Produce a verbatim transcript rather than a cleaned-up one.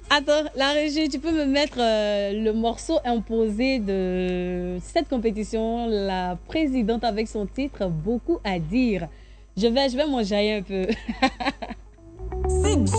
Attends, la régie, tu peux me mettre euh, le morceau imposé de cette compétition, la présidente avec son titre Beaucoup à dire. Je vais, je vais m'enjailler un peu.